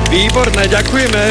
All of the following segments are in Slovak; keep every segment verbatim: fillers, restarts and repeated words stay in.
Výborné, ďakujeme.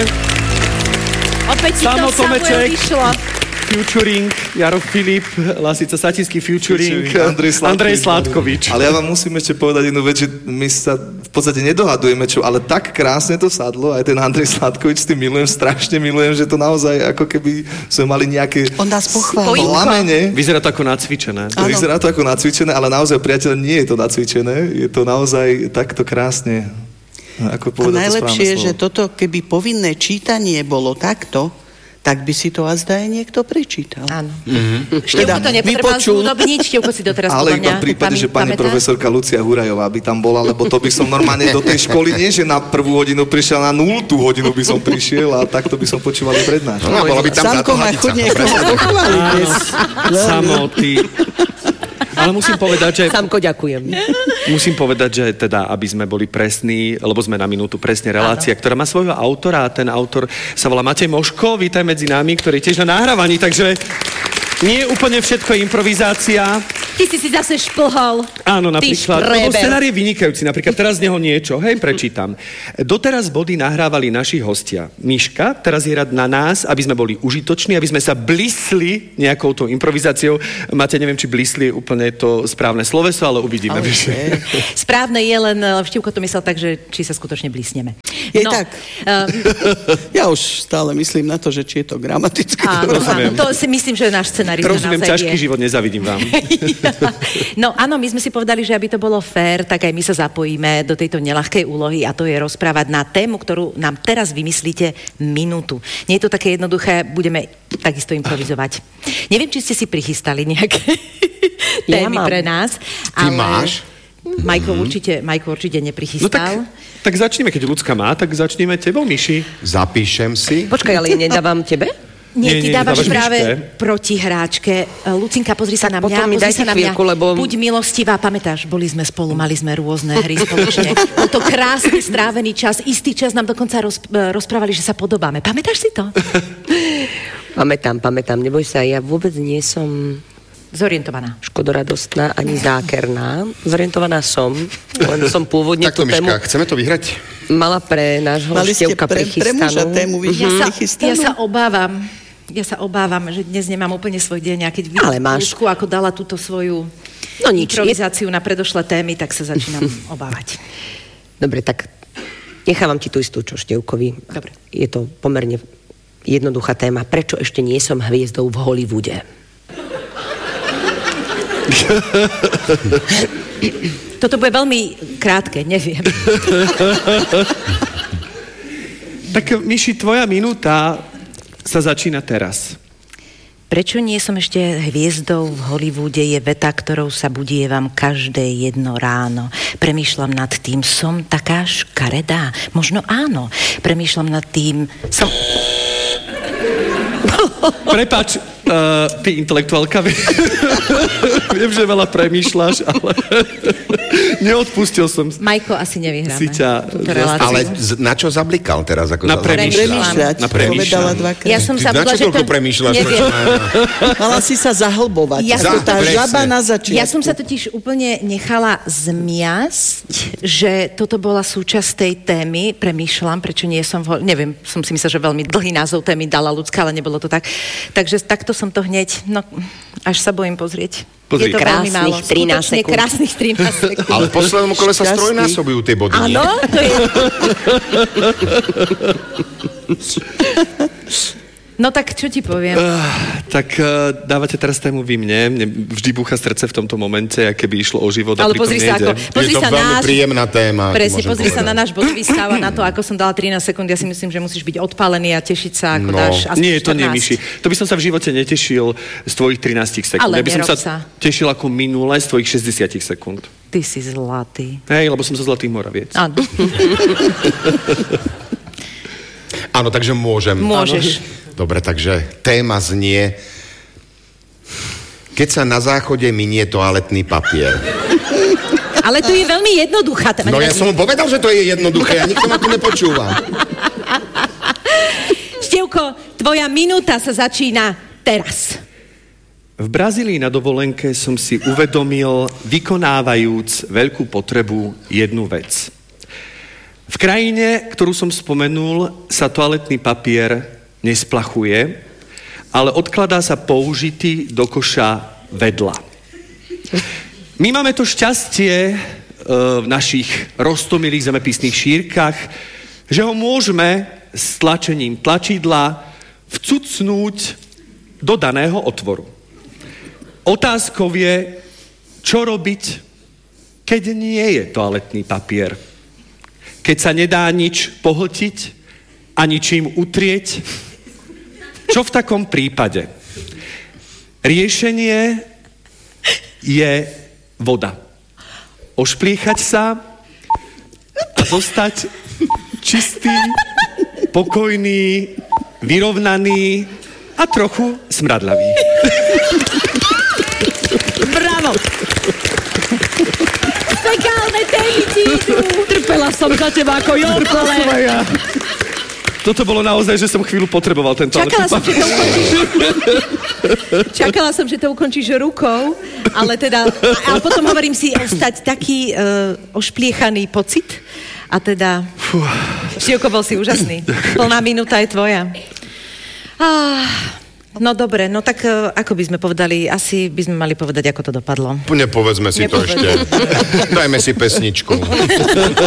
Opäť si to Samuel vyšlo. Featuring Jaro Filip, Lasica Satinský, featuring, featuring Andrej Sládkovič. Andrej Sládkovič. Ale ja vám musím ešte povedať jednu vec, že my sa v podstate nedohadujeme, čo, ale tak krásne to sadlo, aj ten Andrej Sládkovič, s tým milujem, strašne milujem, že to naozaj ako keby sme mali nejaké... On nás pochválil. Plamene. Vyzerá to ako nacvičené. Áno. Vyzerá to ako nacvičené, ale naozaj, priateľ, nie je to nacvičené, je to naozaj takto krásne. Ako povedať, a najlepšie je, že toto, keby povinné čítanie bolo takto, tak by si to azda aj niekto prečítal. Áno. Mm-hmm. Števko to nepotreboval zúdobniť, Števko si doteraz ale podľa mňa iba v prípade, pamä- že pani pamätá? profesorka Lucia Hurajová by tam bola, lebo to by som normálne do tej školy, nie že na prvú hodinu prišiel, na nultú hodinu by som prišiel a takto by som počúval prednášku. No, bola by tam Samko má chuť niekoho pochváliť dnes. Samoty. Ale musím povedať, že... Samko, ďakujem. Musím povedať, že teda, aby sme boli presní, lebo sme na minútu presne relácia, ktorá má svojho autora a ten autor sa volá Matej Moško. Vítaj medzi nami, ktorý tiež na nahrávaní, takže nie je úplne všetko improvizácia. Ty si si zase šplhol. Áno, napríklad. Lebo scenár je vynikajúci. Napríklad teraz z neho niečo. Hej, prečítam. Doteraz body nahrávali naši hostia. Miška, teraz je rad na nás, aby sme boli užitoční, aby sme sa blisli nejakou tou improvizáciou. Máte, neviem, či blisli je úplne to správne sloveso, ale uvidíme. Ale správne je len, Števko to myslel tak, že či sa skutočne blisneme. Je no, tak. Um, ja už stále myslím na to, že či je to gramatické. Áno, áno, to si myslím, že náš scenárista rozumiem, naozaj ťažký je. život, nezavidím vám. No áno, my sme si povedali, že aby to bolo fér, tak aj my sa zapojíme do tejto neľahkej úlohy a to je rozprávať na tému, ktorú nám teraz vymyslíte minútu. Nie je to také jednoduché, budeme takisto improvizovať. Neviem, či ste si prichystali nejaké témy ja pre nás. Ty ale... máš? Majko určite, Majko určite neprichystal. No tak, tak začneme, keď ľudská má, tak začneme tebou, Miši. Zapíšem si. Počkaj, ale nedávam tebe? Nie, nie, ty dávaš nie, práve Miške. Proti hráčke. Lucinka, pozri sa na mňa, potom mi pozri dajte sa na chvíľku, mňa. lebo... Buď milostivá, pamätáš, boli sme spolu, mali sme rôzne hry spoločne. Bol to krásny strávený čas, istý čas nám dokonca roz, rozprávali, že sa podobáme. Pamätáš si to? Pamätám, pamätám, neboj sa, ja vôbec nie som... Zorientovaná. Škodoradostná, ani zákerná. Zorientovaná som, len som pôvodne Takto, tú tému... Miška, chceme to vyhrať? Mala pre nášho Mali ste Števka pre, pre muža prichystanú. tému Ja sa, prichystanú? ja sa obávam, ja sa obávam, že dnes nemám úplne svoj deň, a keď vidím Ale máš. Ľudku, ako dala túto svoju No nič, improvizáciu na predošlé témy, tak sa začínam obávať. Dobre, tak nechávam ti tú istú, čo Števkovi. Dobre. Je to pomerne jednoduchá téma. Prečo ešte nie som hviezdou v Hollywoode? Toto bude veľmi krátke, neviem. Tak, Miši, tvoja minúta sa začína teraz. Prečo nie som ešte hviezdou v Hollywoode je veta, ktorou sa budievam každé jedno ráno. Premýšľam nad tým, som taká škaredá? Možno áno. Premýšľam nad tým, som... Prepáč, uh, ty intelektuálka, viem, že veľa premýšľaš, ale neodpustil som Majko, asi nevyhráme. si ťa... Ale z- na čo zablikal teraz? Ako Na za- Premýšľať, Na povedala dvakrát. Ja som Ty sa na budla, čo že toľko to... premýšľaš? Neviem. Mala si sa zahlbovať. Ja ako som- tá Presne. žaba na začiatku. Ja som sa totiž úplne nechala zmiasť, že toto bola súčasť tej témy. Premýšľam, prečo nie som... V... Neviem, som si myslela, že veľmi dlhý názov témy dala ľudská, ale nebolo to tak. Takže takto som to hneď... No, až sa bojím pozrieť. Pozri. Je to veľmi málo. Krásnych trinásť Skutočne sekúnd. krásnych trinásť sekúnd. Ale v poslednom kole sa Šťastný. strojnásobujú tie body. Áno, to je... No tak, čo ti poviem? Uh, tak uh, dávate teraz tému vy mne. Mne vždy búcha srdce v tomto momente, aké by išlo o život. Ale a pritom pozri sa, nejde. ako, pozri Je to sa veľmi náš... príjemná téma. Presne, môžem pozri sa povedať. na náš bod výstava, na to, ako som dala trinásť sekúnd. Ja si myslím, že musíš byť odpálený a tešiť sa, ako No. dáš aspoň Nie, to nie, štrnásť. Miši. To by som sa v živote netešil z tvojich trinásť sekúnd. Ale ja by som nerob sa, sa. tešil ako minule z tvojich šesťdesiat sekúnd. Ty si zlatý. Hej, lebo som zo Zlatých Moraviec. Áno, Áno, takže môžem. môžeš. Dobre, takže téma znie... Keď sa na záchode minie toaletný papier. Ale to je veľmi jednoduchá téma. No ja som mu povedal, že to je jednoduché a nikto ma tu nepočúva. Števko, tvoja minúta sa začína teraz. V Brazílii na dovolenke som si uvedomil, vykonávajúc veľkú potrebu, jednu vec. V krajine, ktorú som spomenul, sa toaletný papier nesplachuje, ale odkladá sa použitý do koša vedľa. My máme to šťastie e, v našich roztomilých zemepisných šírkach, že ho môžeme s tlačením tlačidla vcucnúť do daného otvoru. Otázkou je, čo robiť, keď nie je toaletný papier. Keď sa nedá nič pohltiť a ničím utrieť. Čo v takom prípade? Riešenie je voda. Ošpliechať sa a zostať čistý, pokojný, vyrovnaný a trochu smradlavý. Bravo! Fekálne témy ti idú. Trpela som za teba ako Jorkole. Toto bolo naozaj, že som chvíľu potreboval tento... Čakala som, že to ukončíš... Čakala som, že to ukončíš rukou, ale teda... A, a potom hovorím si, ostať taký uh, ošpliechaný pocit. A teda... Štívko, bol si úžasný. Plná minúta je tvoja. Ah... No dobre, no tak ako by sme povedali, asi by sme mali povedať, ako to dopadlo. Nepovedzme si to ešte. Dajme si pesničku.